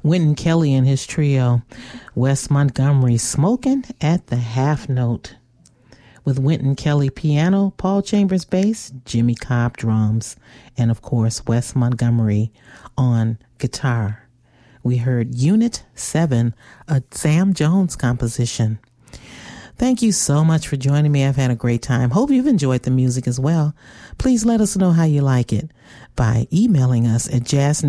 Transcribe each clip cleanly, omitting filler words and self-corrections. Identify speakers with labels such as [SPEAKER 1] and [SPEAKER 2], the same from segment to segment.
[SPEAKER 1] Wynton Kelly and his trio. Wes Montgomery smoking at the half note. With Wynton Kelly piano, Paul Chambers bass, Jimmy Cobb drums, and of course Wes Montgomery on guitar. We heard Unit 7, a Sam Jones composition. Thank you so much for joining me. I've had a great time. Hope you've enjoyed the music as well. Please let us know how you like it by emailing us at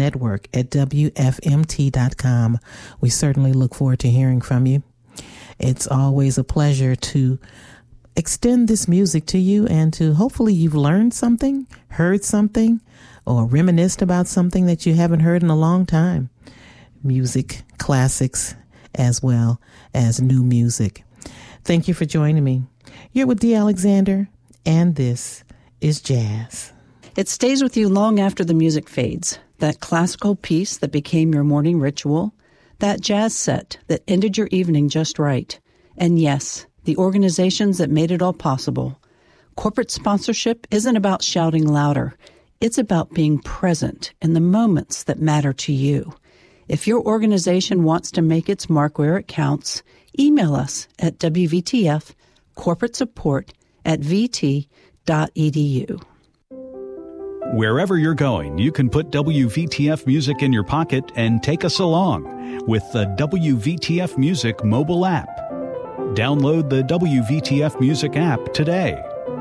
[SPEAKER 1] jazznetwork@wfmt.com. We certainly look forward to hearing from you. It's always a pleasure to extend this music to you, and to hopefully you've learned something, heard something, or reminisced about something that you haven't heard in a long time. Music, classics, as well as new music. Thank you for joining me. You're with Dee Alexander, and this is Jazz.
[SPEAKER 2] It stays with you long after the music fades. That classical piece that became your morning ritual, that jazz set that ended your evening just right. And yes, the organizations that made it all possible. Corporate sponsorship isn't about shouting louder. It's about being present in the moments that matter to you. If your organization wants to make its mark where it counts, email us at WVTF corporate support @vt.edu.
[SPEAKER 3] Wherever you're going, you can put WVTF music in your pocket and take us along with the WVTF Music mobile app. Download the WVTF Music app today.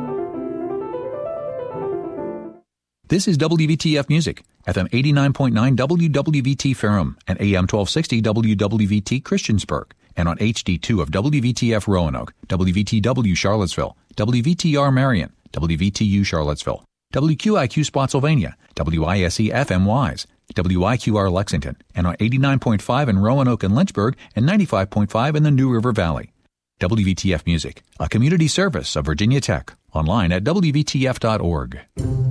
[SPEAKER 4] This is WVTF Music, FM 89.9 WWVT Ferrum and AM 1260 WWVT Christiansburg, and on HD2 of WVTF Roanoke, WVTW Charlottesville, WVTR Marion, WVTU Charlottesville, WQIQ Spotsylvania, WISE FM Wise, WIQR Lexington, and on 89.5 in Roanoke and Lynchburg and 95.5 in the New River Valley. WVTF Music, a community service of Virginia Tech, online at WVTF.org.